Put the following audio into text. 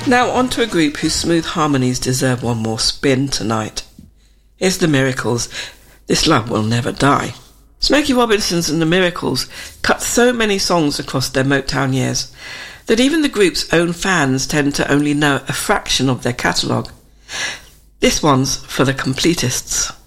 Now on to a group whose smooth harmonies deserve one more spin tonight. It's the Miracles. This Love Will Never Die. Smokey Robinson's and the Miracles cut so many songs across their Motown years that even the group's own fans tend to only know a fraction of their catalogue. This one's for the completists.